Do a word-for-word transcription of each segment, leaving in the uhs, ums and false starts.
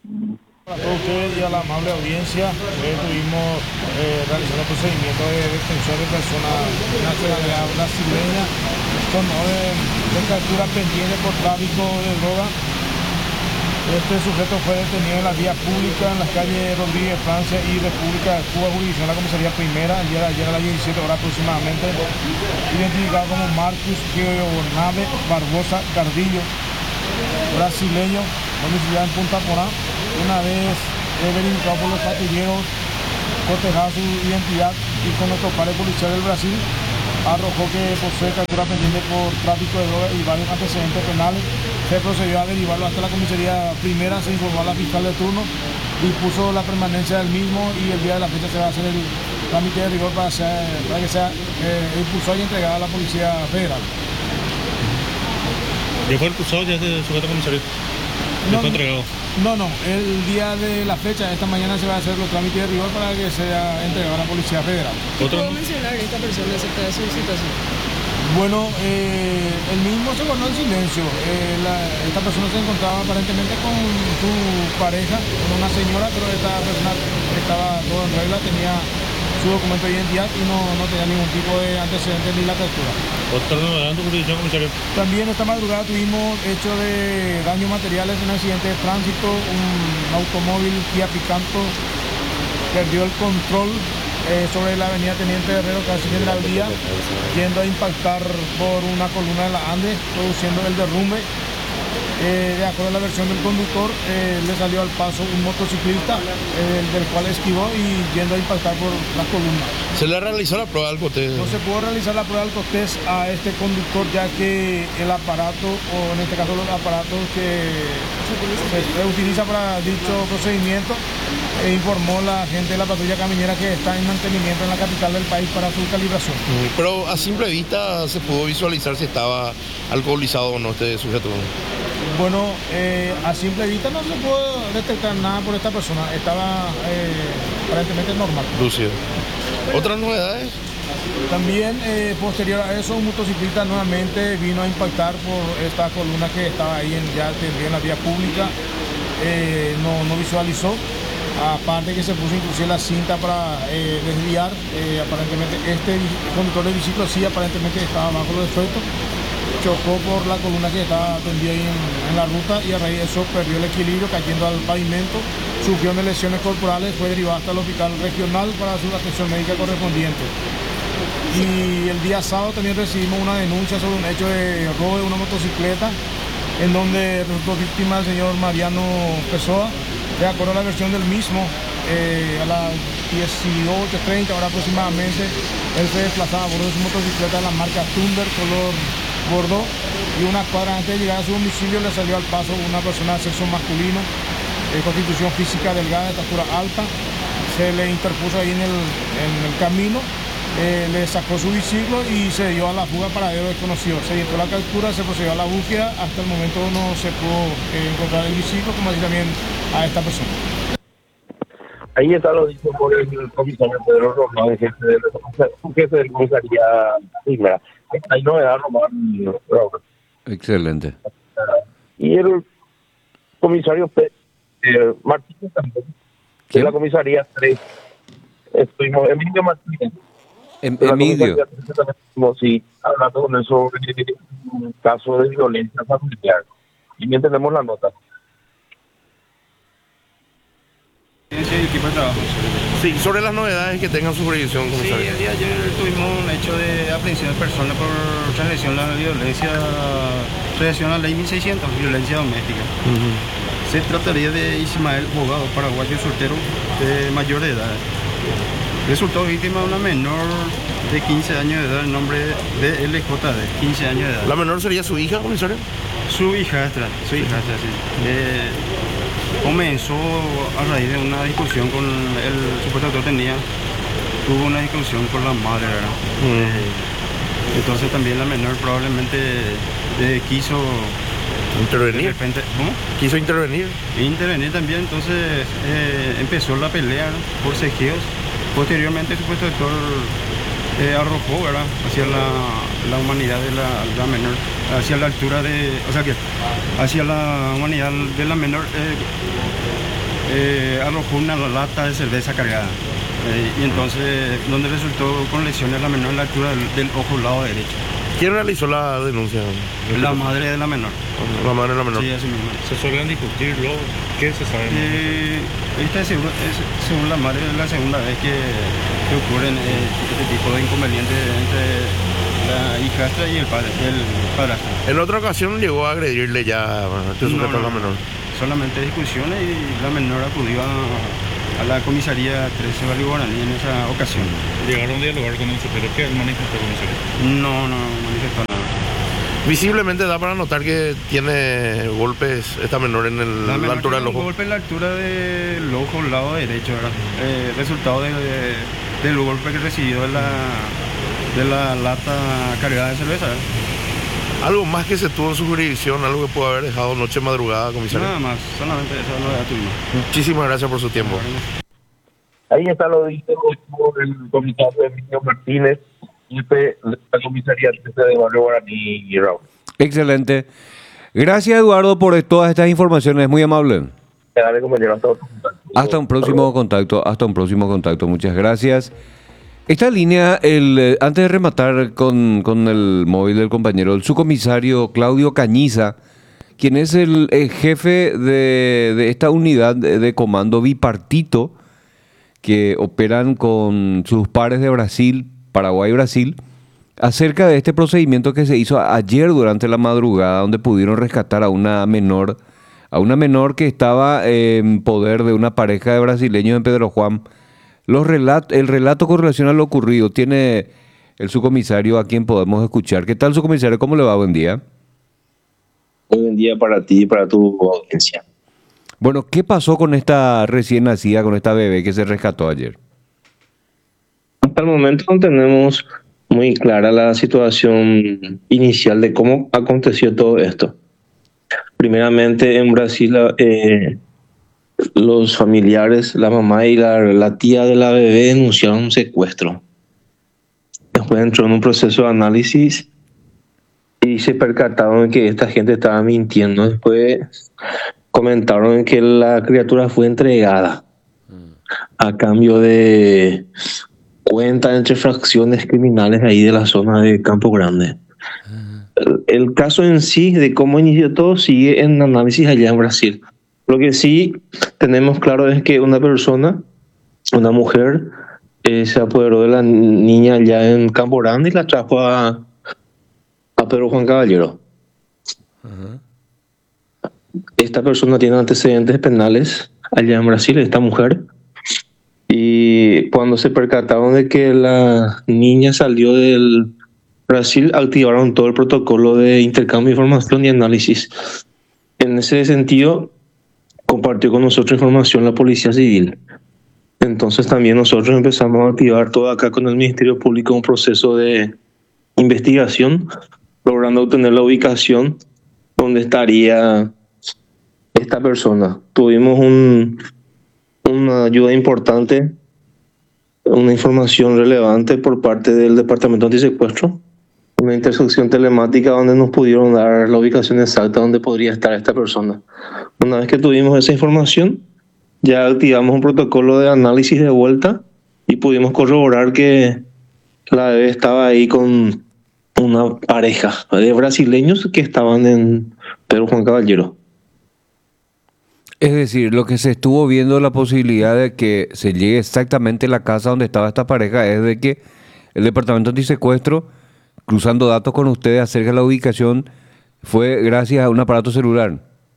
A todos ustedes y a la amable audiencia, hoy estuvimos eh, realizando procedimientos de detención de personas de nacionalidad brasileña con orden de captura pendiente por tráfico de droga. Este sujeto fue detenido en la vía pública en las calles Rodríguez Francia y República de Cuba, jurisdicción de la comisaría primera, el día de ayer a las diecisiete horas aproximadamente, identificado como Marcus Geonave Barbosa Cardillo, brasileño, domiciliado en Punta Porá. Una vez eh, verificado por los patrulleros, cotejada su identidad y con nuestro padre policial del Brasil, arrojó que posee captura pendiente por tráfico de drogas y varios antecedentes penales. Se procedió a derivarlo hasta la comisaría primera, se informó a la fiscal de turno, dispuso la permanencia del mismo y el día de la fecha se va a hacer el trámite de rigor para, ser, para que sea eh, impulsado y entregado a la Policía Federal. ¿Ya fue impulsado ya este sujeto comisario? ¿Ya No, fue entregado? No, no, el día de la fecha, esta mañana se va a hacer los trámites de rigor para que sea entregado a la Policía Federal. ¿Qué puedo mencionar esta persona acerca de su situación? Bueno, eh, el mismo se guardó en silencio. Eh, la, esta persona se encontraba aparentemente con su pareja, con una señora, pero esta persona estaba todo en regla, tenía su documento de identidad y no, no tenía ningún tipo de antecedentes ni la captura. ¿Otra novedad en tu jurisdicción, comisario? También esta madrugada tuvimos hecho de daños materiales en un accidente de tránsito. Un automóvil Kia Picanto perdió el control eh, sobre la avenida Teniente Herrero, casi en la vía, yendo a impactar por una columna de la Ande, produciendo el derrumbe. Eh, de acuerdo a la versión del conductor, eh, le salió al paso un motociclista, eh, del cual esquivó y yendo a impactar por la columna. ¿Se le realizó la prueba del alcotés? No se pudo realizar la prueba del alcotés a este conductor, ya que el aparato, o en este caso los aparatos que se utiliza para dicho procedimiento, eh, informó la gente de la patrulla caminera que está en mantenimiento en la capital del país para su calibración. Pero a simple vista se pudo visualizar si estaba alcoholizado o no este sujeto. Bueno, eh, a simple vista no se pudo detectar nada por esta persona, estaba eh, aparentemente normal. Lúcido. ¿Otras novedades? También, eh, posterior a eso, un motociclista nuevamente vino a impactar por esta columna que estaba ahí en, ya en la vía pública, eh, no, no visualizó. Aparte que se puso inclusive la cinta para eh, desviar, eh, aparentemente este conductor de biciclo sí aparentemente estaba bajo los efectos, chocó por la columna que estaba tendida ahí en, en la ruta y a raíz de eso perdió el equilibrio cayendo al pavimento, sufrió de lesiones corporales, fue derivado hasta el hospital regional para su atención médica correspondiente. Y el día sábado también recibimos una denuncia sobre un hecho de robo de una motocicleta en donde resultó víctima el señor Mariano Pessoa. De acuerdo a la versión del mismo, eh, a las dieciocho treinta ahora aproximadamente, él se desplazaba a bordo de su motocicleta de la marca Thunder color bordeaux y una cuadra antes de llegar a su domicilio le salió al paso una persona de sexo masculino, de constitución física delgada, de estatura alta. Se le interpuso ahí en el, en el camino, eh, le sacó su biciclo y se dio a la fuga para paradero desconocido. Se dictó la captura, se procedió a la búsqueda. Hasta el momento no se pudo eh, encontrar el biciclo, como así también a esta persona. Ahí está lo dicho por el comisario Pedro Román, jefe de un jefe de comisaría primera. Hay novedad nomás. Excelente. Y el comisario Pe eh, Martínez también, de la comisaría tres. Estuvimos, Emilio Martínez. Em, Emilio. Estuvimos, sí, hablando con él sobre un caso de violencia familiar. Y bien tenemos la nota. Sí, sobre las novedades que tengan su jurisdicción, comisario. Sí, el día de ayer tuvimos un hecho de aprehensión de personas por transgresión a la violencia, transgresión a la ley mil seiscientos, violencia doméstica. Uh-huh. Se trataría de Ismael Bogado, paraguayo soltero, de mayor de edad. Resultó víctima de una menor de quince años de edad, el nombre de L J D, quince años de edad. ¿La menor sería su hija, comisario? Su hijastra, su hijastra, sí. Eh, comenzó a raíz de una discusión con el supuesto autor tenía, tuvo una discusión con la madre, ¿verdad? Uh-huh. Eh, entonces también la menor probablemente eh, quiso intervenir. De repente, ¿cómo? Quiso intervenir. Intervenir también, entonces eh, empezó la pelea, ¿no?, por sequeos. Posteriormente el supuesto autor eh, arrojó, ¿verdad?, hacia la, la humanidad de la, la menor, hacia la altura de, o sea que hacia la humanidad de la menor, eh, eh, arrojó una lata de cerveza cargada. Eh, y entonces, donde resultó con lesiones la menor en la altura del, del ojo lado derecho. ¿Quién realizó la denuncia? La madre de la menor. La madre de la menor. Sí, así mismo. ¿Se suelen discutirlo? ¿Qué se sabe? Eh, esta es, según, es según la madre la segunda vez que, que ocurren eh, este tipo de inconvenientes entre la hijastra y el padre, el padrastro. En otra ocasión llegó a agredirle ya a este sujeto a la menor. Solamente discusiones y la menor acudió a, a la comisaría trece Barrio Guaraní en esa ocasión. ¿Llegaron a dialogar con el sujeto? ¿Qué él manifestó con el sujeto? No, no manifestó nada. Visiblemente da para notar que tiene golpes esta menor en el, la, la altura del ojo. Un golpe en la altura del ojo lado derecho, ¿verdad? Eh, resultado de, de, del golpe que recibió de la, de la lata cargada de cerveza, ¿verdad? Algo más que se tuvo en su jurisdicción, algo que pudo haber dejado noche madrugada, comisario. Nada más, solamente eso no lo tuvimos. Muchísimas gracias por su tiempo. Ahí está lo dicho por el comisario Emilio Martínez, jefe de la comisaría de Barrio Guaraní y Raúl. Excelente. Gracias, Eduardo, por todas estas informaciones. Muy amable. Dale, compañero, hasta otro contacto. Hasta un próximo contacto. Hasta un próximo contacto. Muchas gracias. Esta línea, el, eh, antes de rematar con, con el móvil del compañero, el subcomisario Claudio Cañiza, quien es el, el jefe de, de esta unidad de, de comando bipartito que operan con sus pares de Brasil, Paraguay y Brasil, acerca de este procedimiento que se hizo ayer durante la madrugada, donde pudieron rescatar a una menor, a una menor que estaba en poder de una pareja de brasileños en Pedro Juan. Los relat- el relato con relación a lo ocurrido tiene el subcomisario a quien podemos escuchar. ¿Qué tal, subcomisario? ¿Cómo le va? Buen día. Muy buen día para ti y para tu audiencia. Bueno, ¿qué pasó con esta recién nacida, con esta bebé que se rescató ayer? Hasta el momento no tenemos muy clara la situación inicial de cómo aconteció todo esto. Primeramente, en Brasil, eh, los familiares, la mamá y la, la tía de la bebé denunciaron un secuestro. Después entró en un proceso de análisis y se percataron de que esta gente estaba mintiendo. Después comentaron que la criatura fue entregada a cambio de cuenta entre fracciones criminales ahí de la zona de Campo Grande. El, el caso en sí, de cómo inició todo, sigue en análisis allá en Brasil. Lo que sí tenemos claro es que una persona, una mujer, eh, se apoderó de la niña allá en Campo Grande y la trajo a, a Pedro Juan Caballero. Uh-huh. Esta persona tiene antecedentes penales allá en Brasil, esta mujer. Y cuando se percataron de que la niña salió del Brasil, activaron todo el protocolo de intercambio de información y análisis. En ese sentido, compartió con nosotros información la Policía Civil. Entonces también nosotros empezamos a activar todo acá con el Ministerio Público un proceso de investigación, logrando obtener la ubicación donde estaría esta persona. Tuvimos un... una ayuda importante, una información relevante por parte del Departamento Antisecuestro, una intersección telemática donde nos pudieron dar la ubicación exacta donde podría estar esta persona. Una vez que tuvimos esa información, ya activamos un protocolo de análisis de vuelta y pudimos corroborar que la bebé estaba ahí con una pareja de brasileños que estaban en Pedro Juan Caballero. Es decir, lo que se estuvo viendo la posibilidad de que se llegue exactamente a la casa donde estaba esta pareja es de que el Departamento Antisecuestro, cruzando datos con ustedes acerca de la ubicación, fue gracias a un aparato celular.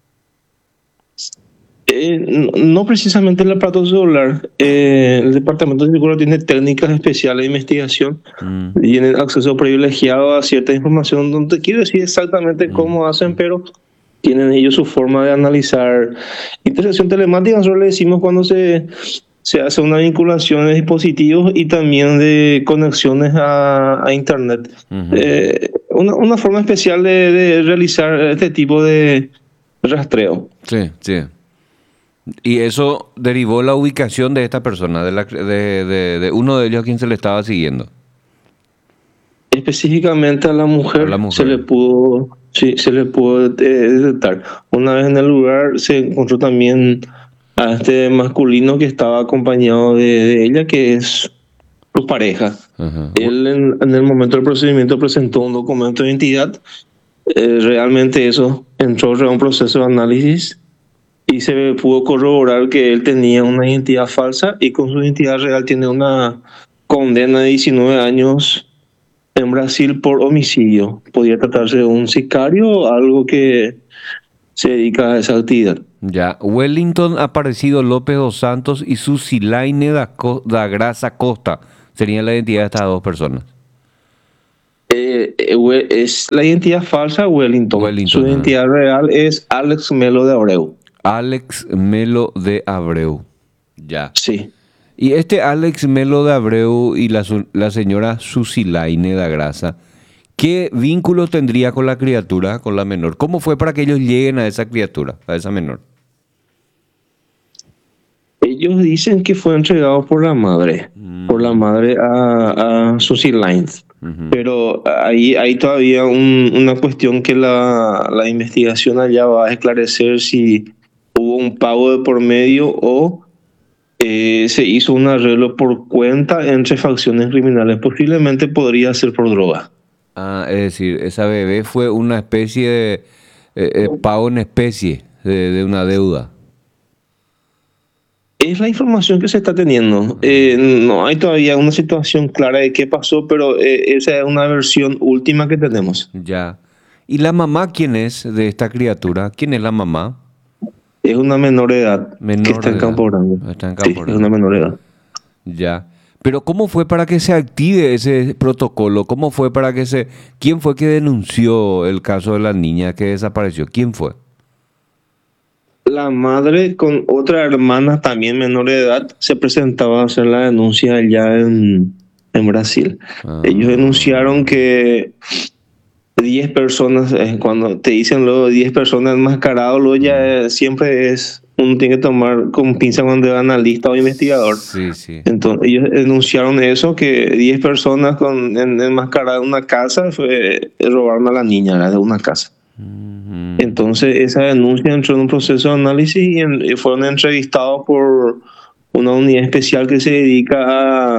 Eh, no, no precisamente el aparato celular. Eh, el Departamento Antisecuestro tiene técnicas especiales de investigación, mm. tienen acceso privilegiado a cierta información, donde quiero decir exactamente mm. cómo hacen, pero tienen ellos su forma de analizar. Intersección telemática nosotros le decimos cuando se, se hace una vinculación de dispositivos y también de conexiones a, a Internet. Uh-huh. Eh, una, una forma especial de, de realizar este tipo de rastreo. Sí, sí. Y eso derivó la ubicación de esta persona, de, la, de, de, de uno de ellos a quien se le estaba siguiendo. Específicamente a la mujer, a la mujer. se le pudo... Sí, se le pudo detectar. Una vez en el lugar se encontró también a a este masculino que estaba acompañado de, de ella, que es su pareja. Ajá. Él en, en el momento del procedimiento presentó un documento de identidad. Eh, realmente eso entró en un proceso de análisis y se pudo corroborar que él tenía una identidad falsa y con su identidad real tiene una condena de diecinueve años en Brasil por homicidio. Podría tratarse de un sicario o algo que se dedica a esa actividad. Ya, Wellington Aparecido López dos Santos y Susilaine da, Co- da Graça Costa serían la identidad de estas dos personas. Eh, eh, we- es la identidad falsa Wellington. Wellington, Su ajá. identidad real es Alex Melo de Abreu. Alex Melo de Abreu. Ya. Sí. Y este Alex Melo de Abreu y la, su- la señora Susilaine da Graça, ¿qué vínculo tendría con la criatura, con la menor? ¿Cómo fue para que ellos lleguen a esa criatura, a esa menor? Ellos dicen que fue entregado por la madre, Mm. por la madre a, a Susilaine. Ujú. Pero ahí hay todavía un- una cuestión que la, la investigación allá va a esclarecer si hubo un pago de por medio o eh, se hizo un arreglo por cuenta entre facciones criminales. Posiblemente podría ser por droga. Ah, es decir, esa bebé fue una especie de eh, eh, pago en especie de, de una deuda. Es la información que se está teniendo. Eh, no hay todavía una situación clara de qué pasó, pero eh, esa es una versión última que tenemos. Ya. ¿Y la mamá quién es de esta criatura? ¿Quién es la mamá? Es una menor de edad Menor que está en de edad. Campo Grande. Está en Sí, Campo es Grande. una menor de edad. Ya. Pero ¿cómo fue para que se active ese protocolo? ¿Cómo fue para que se... ¿Quién fue que denunció el caso de la niña que desapareció? ¿Quién fue? La madre con otra hermana también menor de edad se presentaba a hacer la denuncia allá en, en Brasil. Ah. Ellos denunciaron que diez personas, eh, cuando te dicen luego diez personas enmascarados, luego ya eh, siempre es, uno tiene que tomar con pinza cuando va analista o investigador. Sí, sí. Entonces ellos denunciaron eso, que diez personas con en, enmascaradas en una casa fue, robaron a la niña, ¿verdad? De una casa. Ujú. Entonces esa denuncia entró en un proceso de análisis y, en- y fueron entrevistados por una unidad especial que se dedica a,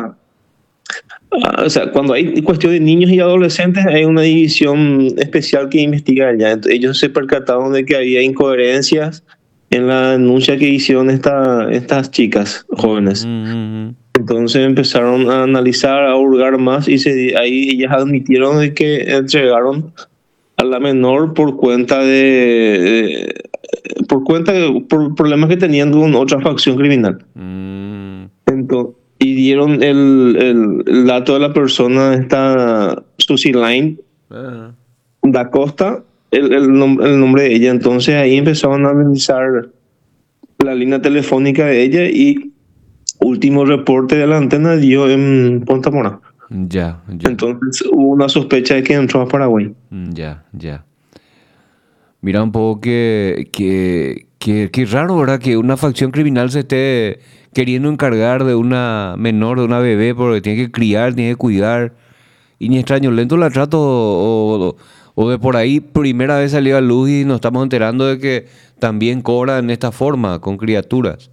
a- o sea, cuando hay cuestión de niños y adolescentes hay una división especial que investiga allá. Entonces, ellos se percataron de que había incoherencias en la denuncia que hicieron esta, estas chicas jóvenes. Ujú. Entonces empezaron a analizar, a hurgar más y se, ahí ellas admitieron de que entregaron a la menor por cuenta de, de- por cuenta de, por problemas que tenían con otra facción criminal. Mm. Entonces, y dieron el, el, el dato de la persona, esta Susilaine Ah. da Costa, el, el, nom- el nombre de ella. Entonces ahí empezaron a analizar la línea telefónica de ella y último reporte de la antena dio en Punta Mora. Ya, ya. Entonces hubo una sospecha de que entró a Paraguay. Mm, Ya, ya. Mira un poco que, que, que, que raro, ¿verdad? Que una facción criminal se esté queriendo encargar de una menor, de una bebé, porque tiene que criar, tiene que cuidar. Y ni extraño, lento la trato o, o de por ahí primera vez salió a luz y nos estamos enterando de que también cobran de esta forma, con criaturas.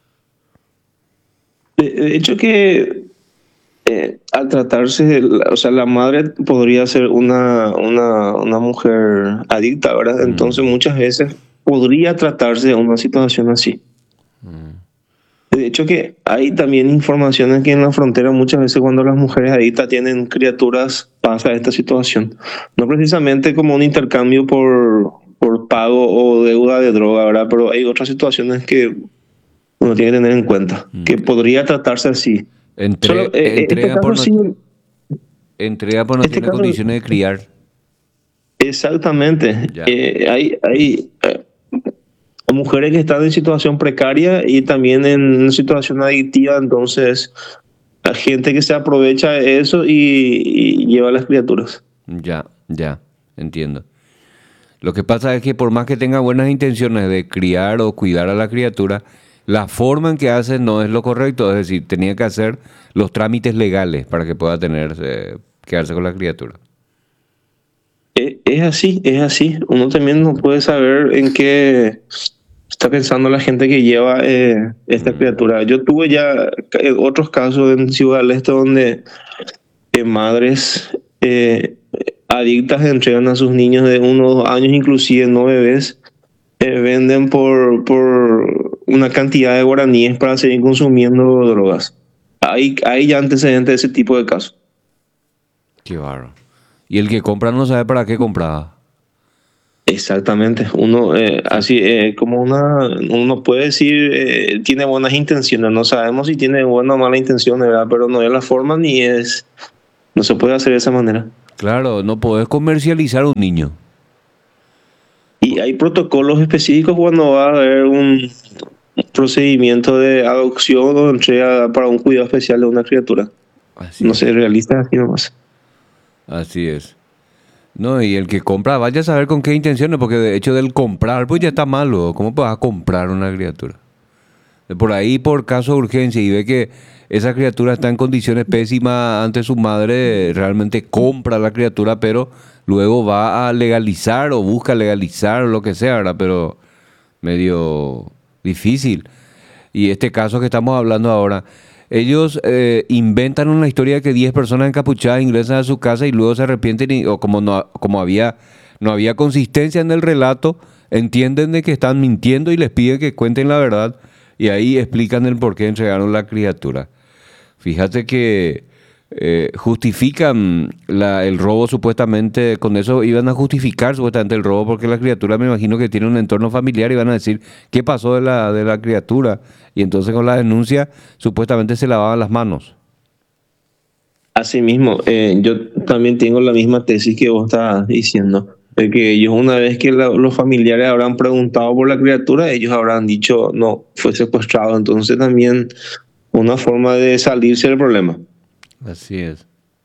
De, de hecho que eh, al tratarse, de la- o sea, la madre podría ser una, una, una mujer adicta, ¿verdad? Entonces muchas veces podría tratarse de una situación así. De hecho que hay también informaciones que en la frontera muchas veces cuando las mujeres adictas tienen criaturas pasa esta situación. No precisamente como un intercambio por, por pago o deuda de droga, ¿verdad? Pero hay otras situaciones que uno tiene que tener en cuenta, que podría tratarse así. Entre, Solo, eh, este entrega, caso por no, sí, entrega por no este tiene caso- condiciones de criar. exactamente. Ya. Eh, hay hay eh, mujeres que están en situación precaria y también en situación adictiva, entonces hay gente que se aprovecha de eso y, y lleva a las criaturas. Ya, ya, entiendo. Lo que pasa es que por más que tenga buenas intenciones de criar o cuidar a la criatura, la forma en que hace no es lo correcto. Es decir, tenía que hacer los trámites legales para que pueda tener, eh, quedarse con la criatura. Eh, Es así, es así. Uno también no puede saber en qué, está pensando la gente que lleva eh, esta criatura. Yo tuve ya eh, otros casos en Ciudad del Este donde eh, madres eh, adictas entregan a sus niños de uno o dos años, inclusive no bebés, eh, venden por, por una cantidad de guaraníes para seguir consumiendo drogas. Hay, hay ya antecedentes de ese tipo de casos. Qué bárbaro. Y el que compra no sabe para qué compraba. Exactamente. Uno, eh, así eh, como una, uno puede decir, eh, tiene buenas intenciones. No sabemos si tiene buena o mala intención, ¿verdad? Pero no es la forma ni es, no se puede hacer de esa manera. Claro, no podés comercializar a un niño. Y hay protocolos específicos cuando va a haber un procedimiento de adopción o entrega para un cuidado especial de una criatura. Así no es. se realiza así nomás. Así es. No, y el que compra, vaya a saber con qué intenciones, porque de hecho del comprar, pues ya está malo. ¿Cómo vas a comprar una criatura? De por ahí, por caso de urgencia, y ve que esa criatura está en condiciones pésimas ante su madre, realmente compra la criatura, pero luego va a legalizar o busca legalizar o lo que sea, ¿verdad? Pero medio difícil. Y este caso que estamos hablando ahora, ellos eh, inventan una historia de que diez personas encapuchadas ingresan a su casa y luego se arrepienten y, o como no como había no había consistencia en el relato, entienden de que están mintiendo y les piden que cuenten la verdad y ahí explican el por qué entregaron la criatura. Fíjate que eh, justifican la, el robo supuestamente, con eso iban a justificar supuestamente el robo porque la criatura me imagino que tiene un entorno familiar y van a decir qué pasó de la, de la criatura y entonces con la denuncia supuestamente se lavaban las manos. Así mismo, eh, yo también tengo la misma tesis que vos estás diciendo, de que ellos una vez que la, los familiares habrán preguntado por la criatura, ellos habrán dicho no, fue secuestrado, entonces también una forma de salirse del problema. Así es.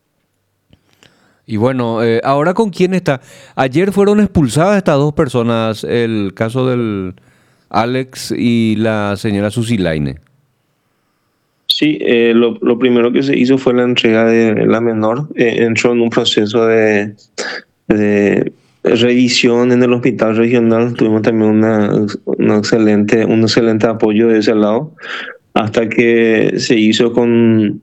Y bueno, eh, ahora ¿con quién está? Ayer fueron expulsadas estas dos personas, el caso del Alex y la señora Susilaine. Sí, eh, lo, lo primero que se hizo fue la entrega de la menor. Eh, entró en un proceso de, de revisión en el hospital regional. Tuvimos también una, una excelente, un excelente apoyo de ese lado, hasta que se hizo con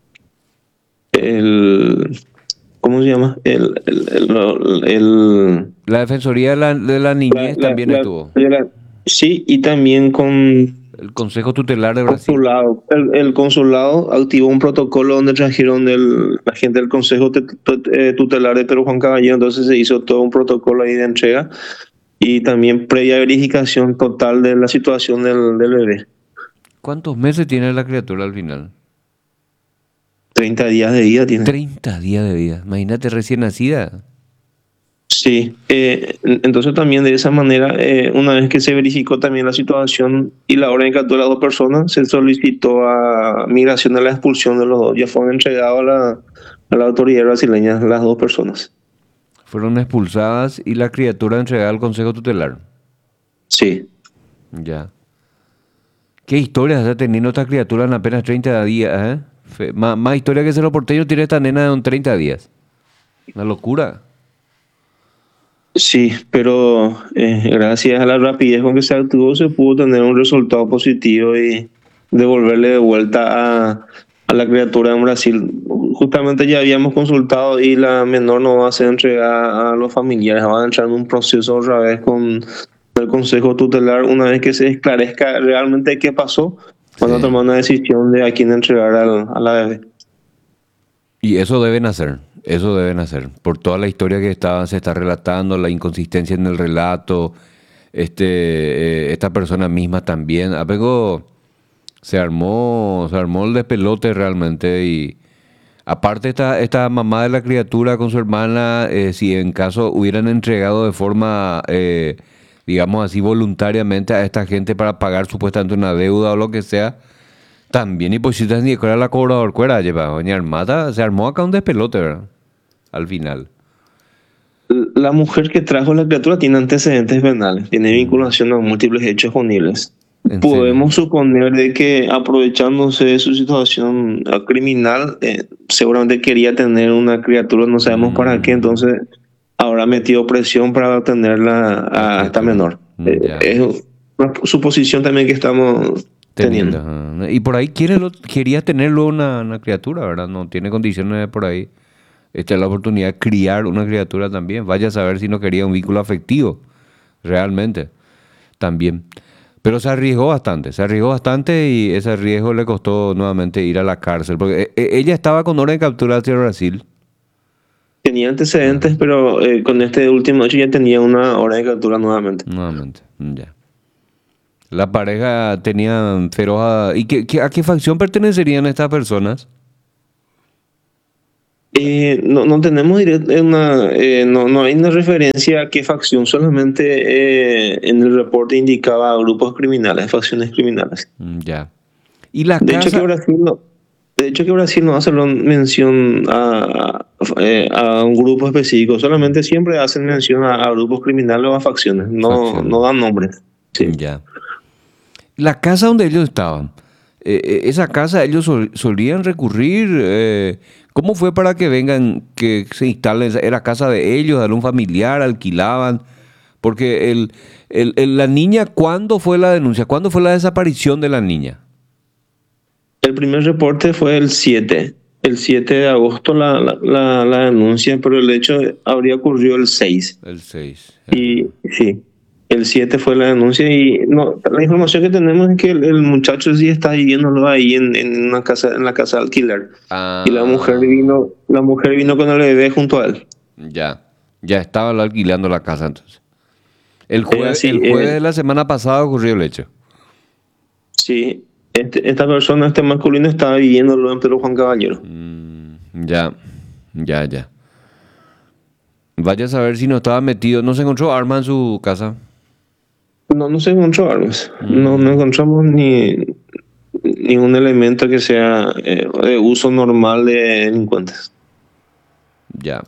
el, ¿cómo se llama? El, el, el, el la Defensoría de la, de la Niñez la, también la, estuvo. La, sí, y también con el Consejo Tutelar de Brasil. Consulado. El, el consulado activó un protocolo donde trajeron el, la gente del Consejo Tutelar de Pedro Juan Caballero, entonces se hizo todo un protocolo ahí de entrega y también previa verificación total de la situación del, del bebé. ¿Cuántos meses tiene la criatura al final? treinta días de vida tiene. treinta días de vida. Imagínate, recién nacida. Sí, eh, entonces también de esa manera, eh, una vez que se verificó también la situación y la orden que actuó las dos personas, se solicitó a migración de la expulsión de los dos. Ya fueron entregados a la, a la autoridad brasileña las dos personas. Fueron expulsadas y la criatura entregada al Consejo Tutelar. Sí. Ya. ¿Qué historias está teniendo esta criatura en apenas treinta días? ¿eh? Fe, más, más historia que Cerro Porteño tiene esta nena en treinta días. Una locura. Sí, pero eh, gracias a la rapidez con que se actuó se pudo tener un resultado positivo y devolverle de vuelta a, a la criatura en Brasil. Justamente ya habíamos consultado y la menor no va a ser entregada a los familiares, va a entrar en un proceso otra vez con el Consejo Tutelar. Una vez que se esclarezca realmente qué pasó, van a tomar una decisión de a quién entregar al, a la bebé. Y eso deben hacer. Eso deben hacer, por toda la historia que está, se está relatando, la inconsistencia en el relato, este, eh, esta persona misma también. Apego se armó, se armó el despelote realmente y aparte esta, esta mamá de la criatura con su hermana, eh, si en caso hubieran entregado de forma, eh, digamos así, voluntariamente a esta gente para pagar supuestamente una deuda o lo que sea, también y pues si ni era la cobrador cuera lleva, doña Armata, se armó acá un despelote, ¿verdad? Al final. La mujer que trajo la criatura tiene antecedentes penales, tiene vinculación a múltiples hechos punibles. Podemos suponer de que aprovechándose de su situación criminal, eh, seguramente quería tener una criatura, no sabemos mm. para qué, entonces habrá metido presión para tenerla a esta menor. Mm, eh, es, una suposición también que estamos teniendo. Teniendo. ajá. Y por ahí quiere lo- quería tenerlo una, una criatura, ¿verdad? No tiene condiciones por ahí. Esta es la oportunidad de criar una criatura también. Vaya a saber si no quería un vínculo afectivo, realmente, también. Pero se arriesgó bastante, se arriesgó bastante y ese riesgo le costó nuevamente ir a la cárcel. Porque eh, eh, ella estaba con orden de captura hacia Brasil. Tenía antecedentes, pero eh, con este último hecho ya tenía una hora de captura nuevamente. Nuevamente, mm, ya. La pareja tenía feroz... a- ¿Y qué, qué- a qué facción pertenecerían estas personas? Eh, no, no tenemos direct- una, eh, no, no hay una referencia a qué facción, solamente eh, en el reporte indicaba grupos criminales, facciones criminales. Mm, ya. Y la De hecho casa... que Brasil no, de hecho que Brasil no hace lo- mención a, eh, a un grupo específico, solamente siempre hacen mención a, a grupos criminales o a facciones, no, Facciones. no dan nombres. Sí. Ya. La casa donde ellos estaban, eh, eh, esa casa ellos sol- solían recurrir, eh, ¿cómo fue para que vengan, que se instalen? ¿Era casa de ellos, de algún familiar, alquilaban? Porque el, el- el- la niña, ¿cuándo fue la denuncia? ¿Cuándo fue la desaparición de la niña? El primer reporte fue el siete. El siete de agosto la, la, la, la denuncia, pero el hecho habría ocurrido el seis. El seis. Y sí, el siete fue la denuncia y no, la información que tenemos es que el, el muchacho sí está viviéndolo ahí en, en una casa, en la casa de alquiler. Ah, Y la mujer vino, la mujer vino con el bebé junto a él. Ya, ya estaba alquilando la casa entonces. El jueves, así, el jueves eh, de la semana pasada ocurrió el hecho. Sí, este- esta persona, este masculino, estaba viviéndolo en Pedro Juan Caballero. Mm, ya, ya, ya. Vaya a saber si no estaba metido. ¿No se encontró arma en su casa? No, no se encontró armas. No, no encontramos ni ningún elemento que sea eh, de uso normal de delincuentes. Ya.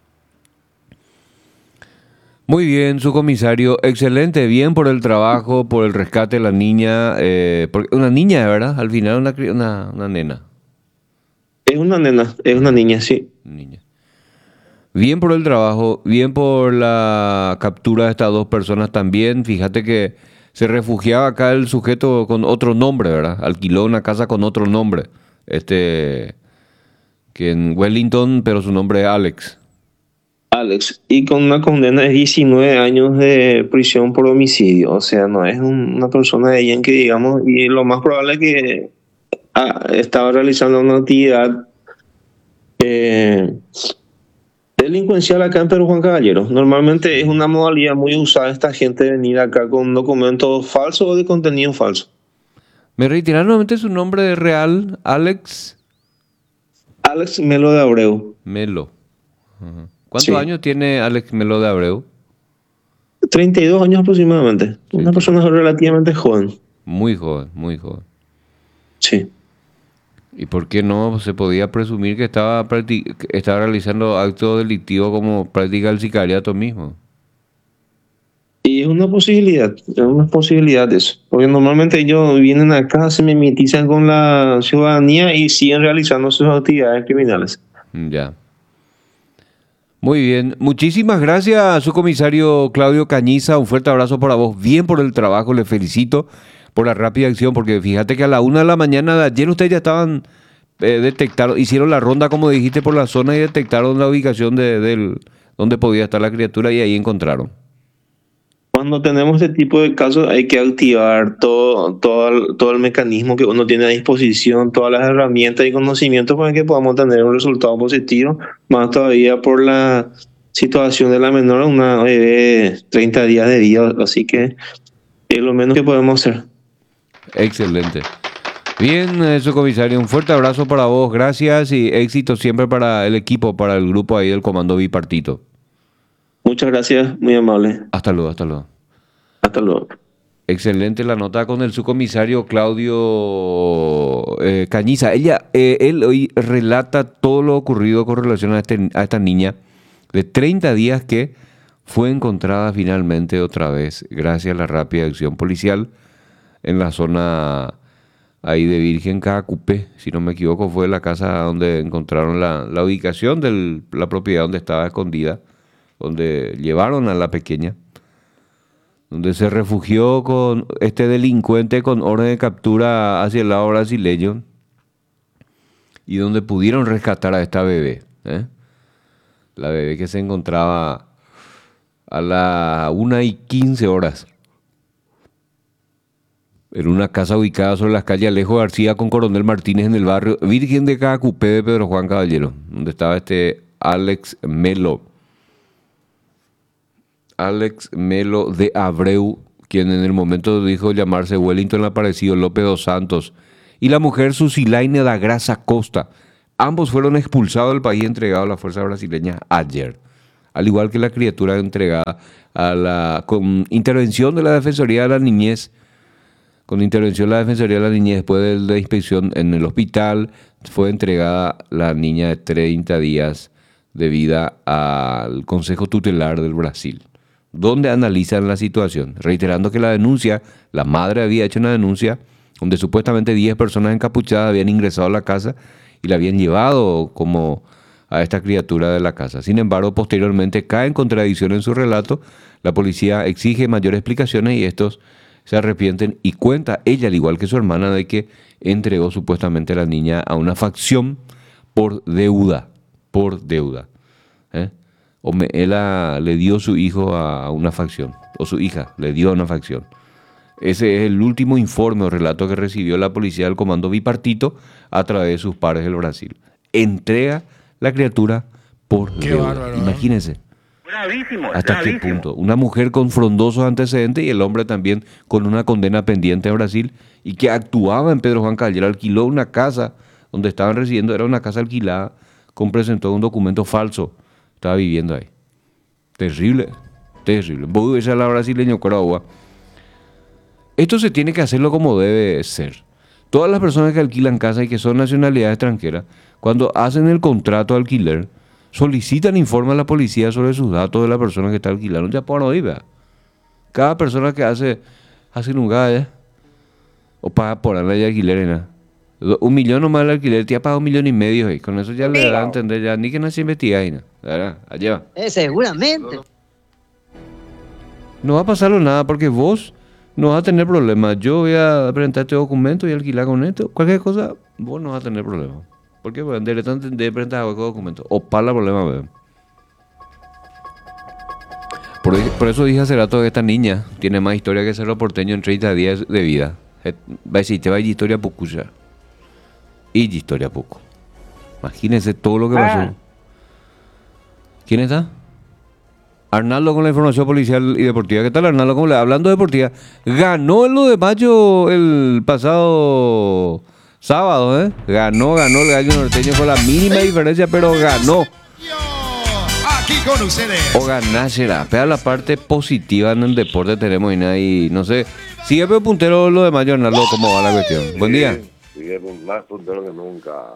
Muy bien, su comisario. Excelente, bien por el trabajo, por el rescate de la niña. Eh, porque una niña, ¿verdad? Al final una, cri- una, una nena. Es una nena, es una niña, sí. Niña. Bien por el trabajo, bien por la captura de estas dos personas también. Fíjate que se refugiaba acá el sujeto con otro nombre, ¿verdad? Alquiló una casa con otro nombre. Este, que en Wellington, pero su nombre es Alex. Alex, y con una condena de diecinueve años de prisión por homicidio. O sea, no es un- una persona de bien que digamos, y lo más probable es que ah, estaba realizando una actividad eh, delincuencial acá en Pedro Juan Caballero. Normalmente es una modalidad muy usada esta gente de venir acá con documentos falsos o de contenido falso. ¿Me reiteraron nuevamente su nombre real? Alex Alex Melo de Abreu, Melo. Ajá. ¿Cuántos Sí. años tiene Alex Melo de Abreu? treinta y dos años aproximadamente. Una persona relativamente joven. Muy joven, muy joven. Sí. ¿Y por qué no se podía presumir que estaba, practi- que estaba realizando actos delictivos como práctica del sicariato mismo? Y es una posibilidad, es una posibilidad de eso. Porque normalmente ellos vienen acá, se mimetizan con la ciudadanía y siguen realizando sus actividades criminales. Ya. Muy bien. Muchísimas gracias a su comisario Claudio Cañiza. Un fuerte abrazo para vos. Bien por el trabajo. Le felicito por la rápida acción. Porque fíjate que a la una de la mañana de ayer ustedes ya estaban eh, detectaron, hicieron la ronda, como dijiste, por la zona y detectaron la ubicación de, del, donde podía estar la criatura y ahí encontraron. Cuando tenemos este tipo de casos hay que activar todo, todo, el, todo el mecanismo que uno tiene a disposición, todas las herramientas y conocimientos para que podamos tener un resultado positivo, más todavía por la situación de la menor, una bebé treinta días de vida, así que es lo menos que podemos hacer. Excelente. Bien, eh, su comisario, un fuerte abrazo para vos, gracias y éxito siempre para el equipo, para el grupo ahí del Comando Bipartito. Muchas gracias, muy amable. Hasta luego, hasta luego. Hasta luego. Excelente la nota con el subcomisario Claudio eh, Cañiza. Ella, eh, él hoy relata todo lo ocurrido con relación a, este, a esta niña de treinta días que fue encontrada finalmente otra vez gracias a la rápida acción policial en la zona ahí de Virgen Cacupé, si no me equivoco, fue la casa donde encontraron la, la ubicación de la propiedad donde estaba escondida, donde llevaron a la pequeña. donde se refugió con este delincuente con orden de captura hacia el lado brasileño y donde pudieron rescatar a esta bebé, ¿eh? La bebé que se encontraba a las una y quince horas en una casa ubicada sobre las calles Alejo García con Coronel Martínez en el barrio Virgen de Cacupé de Pedro Juan Caballero, donde estaba este Alex Melo. Alex Melo de Abreu, quien en el momento dijo llamarse Wellington Aparecido López dos Santos, y la mujer Susilaine da Graça Costa. Ambos fueron expulsados del país y entregados a la fuerza brasileña ayer, al igual que la criatura entregada a la con intervención de la Defensoría de la Niñez, con intervención de la Defensoría de la Niñez después de la inspección en el hospital, fue entregada la niña de treinta días de vida al Consejo Tutelar del Brasil, donde analizan la situación, reiterando que la denuncia, la madre había hecho una denuncia donde supuestamente diez personas encapuchadas habían ingresado a la casa y la habían llevado como a esta criatura de la casa. Sin embargo, posteriormente cae en contradicción en su relato, la policía exige mayores explicaciones y estos se arrepienten y cuenta ella, al igual que su hermana, de que entregó supuestamente a la niña a una facción por deuda, por deuda. ¿eh? O me, ella le dio su hijo a una facción, o su hija le dio a una facción. Ese es el último informe o relato que recibió la policía del Comando Bipartito a través de sus pares del Brasil. Entrega la criatura por Qué deuda. bárbaro, ¿eh? Imagínense. Bravísimo, ¿Hasta bravísimo. qué punto? Una mujer con frondosos antecedentes y el hombre también con una condena pendiente en Brasil y que actuaba en Pedro Juan Caballero, alquiló una casa donde estaban residiendo, era una casa alquilada, con presentó un documento falso, estaba viviendo ahí. Terrible, terrible. Vos ves a la brasileña Coragua. Esto se tiene que hacerlo como debe ser. Todas las personas que alquilan casa y que son nacionalidad extranjera, cuando hacen el contrato de alquiler, solicitan informe a la policía sobre sus datos de la persona que está alquilando. Ya por hoy, vea. Cada persona que hace, hace un gaya, o paga por la de alquiler, ¿no? Un millón nomás el alquiler, te ha pagado un millón y medio, y con eso ya le da a entender, ya ni que no se investiga, ¿no? ¿verdad? Allá. Eh, seguramente. No va a pasarlo nada porque vos no vas a tener problemas. Yo voy a presentar este documento y alquilar con esto. Cualquier cosa, vos no vas a tener problemas. ¿Por qué? Porque directamente de presentar cualquier documento. O para el problema, ¿verdad? Por, por eso dije hace rato que esta niña tiene más historia que Cerro Porteño en treinta días de vida. Va a decir, te va a ir historia poco ya. Y historia poco. Imagínense todo lo que pasó. Ah. ¿Quién está? Arnaldo con la información policial y deportiva. ¿Qué tal, Arnaldo? ¿Cómo le va? Hablando de deportiva, ganó el uno de mayo el pasado sábado, ¿eh? Ganó, ganó el Gallo Norteño con la mínima diferencia, pero ganó. Aquí con ustedes. O ganar será. Pero la parte positiva en el deporte tenemos y no sé. Sigue pero puntero lo de mayo, Arnaldo, ¿cómo va la cuestión? Buen día. Sigue más puntero que nunca.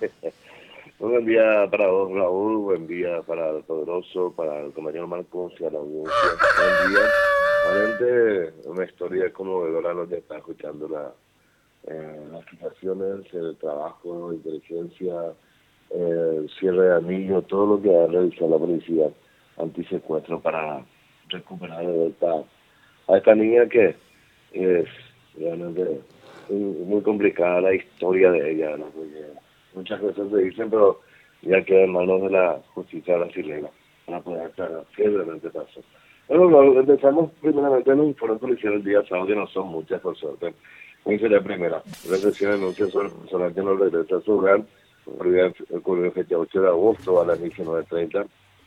Buen día para vos, Raúl. Buen día para el poderoso, para el compañero Marcos y a la audiencia. Buen día. Realmente una historia conmovedora lo que está escuchando la, eh, las situaciones, el trabajo, la inteligencia, eh, el cierre de anillo, todo lo que ha realizado la policía antisecuestro para recuperar de vuelta a esta niña que es realmente muy complicada la historia de ella, ¿no? Porque muchas cosas se dicen, pero ya queda en manos de la justicia brasileña para poder aclarar qué realmente pasó. Bueno, empezamos primeramente en un informe policial el día sábado, que no son muchas, por suerte. Dice la primera, recién denuncia sobre el personal que no regresa a su hogar, ocurrió el fecha ocho de agosto a las diecinueve treinta.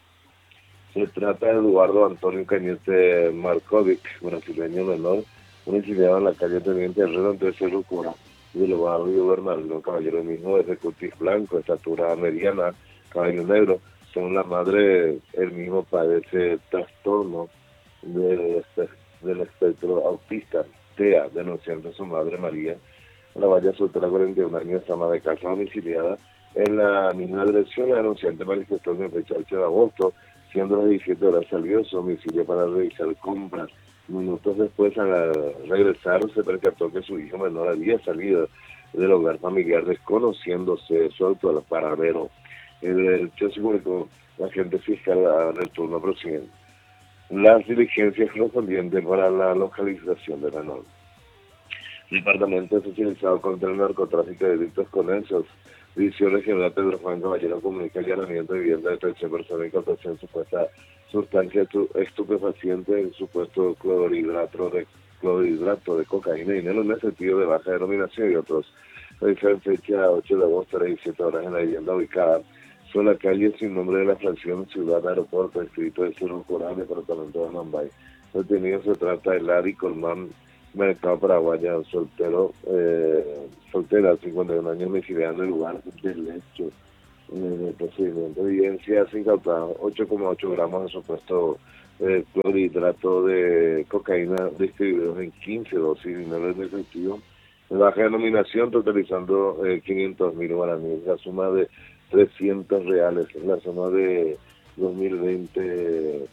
Se trata de Eduardo Antonio Cañete Markovic, brasileño menor, domiciliado en la calle Teniente Herrero entre Cerro Cura y el barrio Bernardo Caballero, mismo es de cutis blanco, estatura mediana, cabello negro. Según la madre, él mismo padece trastorno del, del espectro autista, T E A, denunciando a su madre María, la valla soltera cuarenta y un años, ama de casa domiciliada en la misma dirección. La denunciante manifestó en el fecha ocho de agosto, siendo las diecisiete horas, salió de su domicilio para realizar compras. Minutos después, al regresar, se percató que su hijo menor había salido del hogar familiar desconociéndose su actual paradero. El hecho se publicó la agente fiscal en el turno próximo. las diligencias correspondientes para la localización de menor. El departamento especializado contra el narcotráfico y delitos conexos, División Regional Pedro Juan Caballero, comunica allanamiento de vivienda de trece personas y incautación de supuesta sustancia estu- estupefaciente, el supuesto clorhidrato de clorhidrato de cocaína y dinero en el sentido de baja denominación y otros. Realizar en fecha ocho de agosto a las diecisiete horas en la vivienda ubicada sobre la calle sin nombre de la fracción Ciudad Aeropuerto, distrito de Cerro Corán, departamento de Mambay. Detenido se trata de Lari Colmán, mercado paraguaya, soltero, eh, soltera, cincuenta y un años, domiciliado en el lugar del hecho. En el procedimiento de evidencia se incautaron ocho coma ocho gramos de supuesto eh, clorhidrato de cocaína distribuidos en quince dosis de dinero en efectivo de baja denominación, totalizando eh, quinientos mil guaraníes, la suma de trescientos reales, la suma de dos mil veinte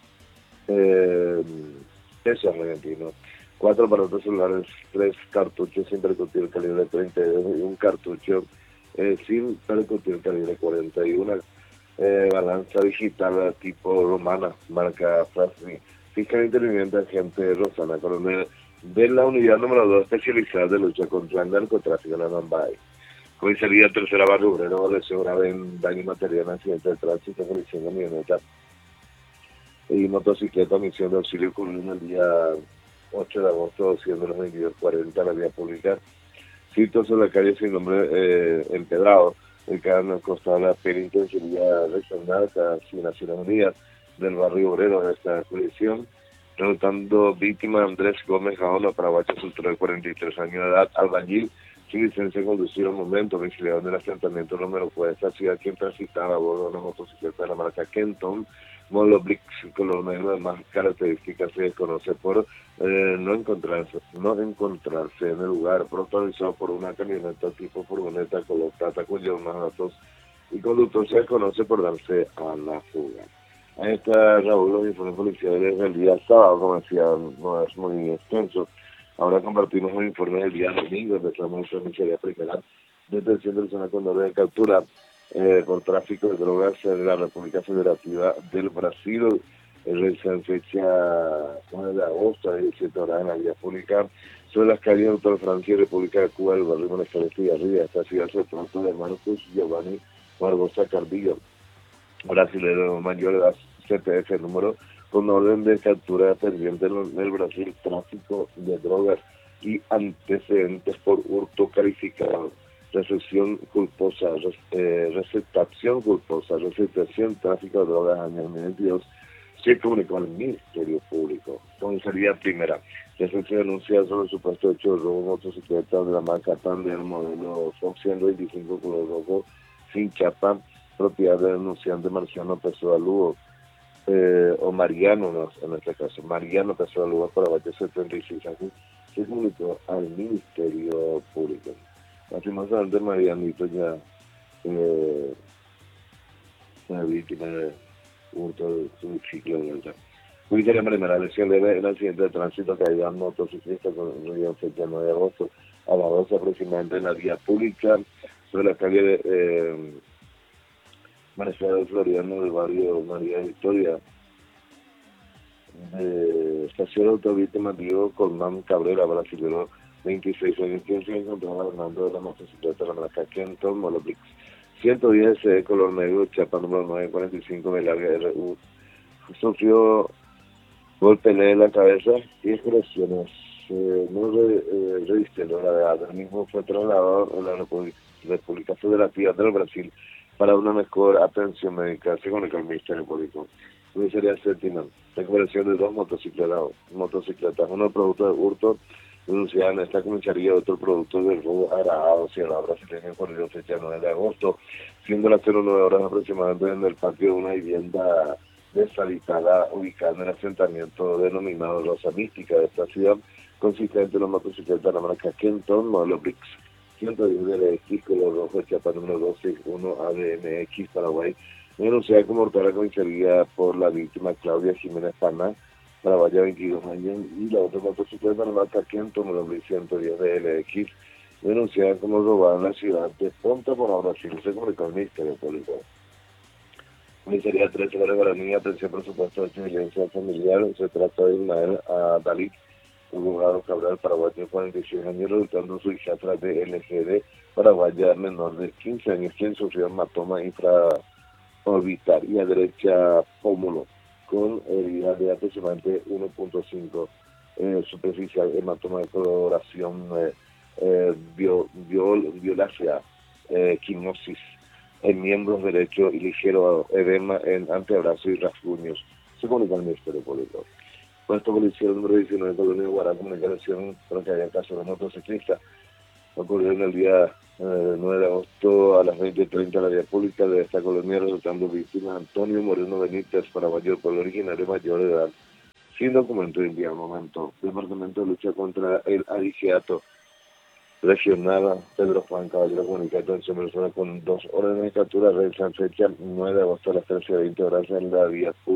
eh, pesos argentinos. Cuatro aparatos celulares, tres cartuchos sin percutir calibre treinta y dos y un cartucho eh, sin percutir calibre cuarenta y uno. Eh, balanza digital tipo romana, marca Frasmi. Fiscal interviniente agente Rosana Coronel de la unidad número dos especializada de lucha contra el narcotráfico en la Mambay. Comisaría Tercera Barrio Obrero, lesión grave en daño material en accidente de tránsito, colisión de camioneta y motocicleta, misión de auxilio ocurrió el día ocho de agosto, siendo las veintidós cuarenta, la vía pública. Sitio sobre la calle sin nombre eh, empedrado, ubicada en el costado de la penitenciaría regional, casi Naciones Unidas, del barrio obrero de esta colisión, resultando víctima Andrés Gómez Jaona, paraguayo, soltero de cuarenta y tres años de edad, albañil, sin licencia de conducir al momento, domiciliado en el asentamiento número cuarenta, ciudad, quien transitaba a bordo de una motocicleta de la marca Kenton, modelo Blix, color negro, de más características se desconoce por eh, no encontrarse no encontrarse en el lugar, protagonizado por una camioneta tipo furgoneta color plata cuyos más datos y conductor se desconoce por darse a la fuga. Ahí está Raúl, los informes policiales del día sábado, como decía, no es muy extenso. Ahora compartimos los informes del día domingo, empezamos la comisaría primera, detención de personas con orden de captura eh, por tráfico de drogas en la República Federativa del Brasil, realizada en fecha nueve de agosto a diecisiete horas en la vía pública sobre las calles de Doctor Francia y República de Cuba, el barrio Buenos y arriba. Esta ciudad se trata de Marcos Giovanni Barbosa Cardillo, brasileño mayor de edad, C P F número con orden de captura pendiente en el Brasil, tráfico de drogas y antecedentes por hurto calificado, recepción culposa, res, eh, receptación culposa, receptación, tráfico de drogas, año dos mil veintidós, se comunicó al Ministerio Público. Comisaría primera, que se denuncia sobre el supuesto hecho de robo de motocicleta de la marca Tandem, modelo Fox ciento veinticinco color rojo, sin chapa, propiedad del denunciante Marciano Pessoa Lugo, eh, o Mariano, no, en este caso, Mariano Pessoa Lugo, para Valle setenta y seis años, se comunicó al Ministerio Público. Lastimosamente, Marianito ya eh, fue víctima de hurto de su ciclo de verdad. Comisaría primera, lesión leve en accidente de tránsito que había motociclista con el fecha nueve de agosto a las doce aproximadamente en la vía pública sobre la calle de eh, Marcial Floriano del barrio María Victoria. De estación autovíctima Diego Colmán Cabrera, brasilero, veintiséis años, quien se encontraba al mando de la motocicleta de la marca Kenton Molobrix ciento diez de color negro, chapa número nueve cuarenta y cinco de larga R U. Sufrió golpe leve en la cabeza y expresiones eh, no re, eh, resistiendo la gravedad. El mismo fue trasladado a la República, República Federativa del Brasil para una mejor atención médica, según el Ministerio Público. Comisaría séptima, recuperación de dos motocicletas, motocicletas, uno producto de hurto, denunciada en esta comisaría, otro producto del robo agravado hacia la brasileña ocurrido fecha nueve de agosto, siendo las cero nueve horas aproximadamente en el patio de una vivienda deshabitada ubicada en el asentamiento denominado Rosa Mística de esta ciudad, consistente en una motocicleta de la marca Kenton, modelo Brix ciento diez de X, color rojo, chapa número dos seis uno A D M X, Paraguay, denunciada como mortal a la comisaría por la víctima Claudia Jiménez Pana, Paraguaya, veintidós años, y la otra motocicleta de la marca Kenton, modelo Brix ciento diez de L X, denunciada como robada en la ciudad de Ponta por Brasil, se comunicó al Ministerio Público. Comisaría trece de Guaraní, aprehensión por supuesto de violencia familiar. Se trata de Ismael Dalit, un juzgado Cabral paraguayo de cuarenta y seis años, resultando su hijastra de L G D, paraguaya menor de quince años, quien sufrió hematoma infraorbitaria derecha pómulo, con herida de aproximadamente uno punto cinco eh, superficial, hematoma de coloración eh, eh, bio, viol, violácea, eh, quimosis en miembros derechos y ligero edema en antebrazo y rasguños, se comunica al Ministerio Público. Puesto policial número diecinueve de Colonia de Guará, comunicación para que haya caso de motociclista. Ocurrió en el día eh, nueve de agosto a las veinte treinta en la vía pública de esta colonia, resultando víctima Antonio Moreno Benítez, paraguayo, pueblo originario mayor de edad, sin documento de envío al momento. Departamento de lucha contra el agiato regional Pedro Juan Caballero comunica atención persona con dos órdenes de captura, realizan fecha nueve de agosto a las trece veinte horas en la vía pública.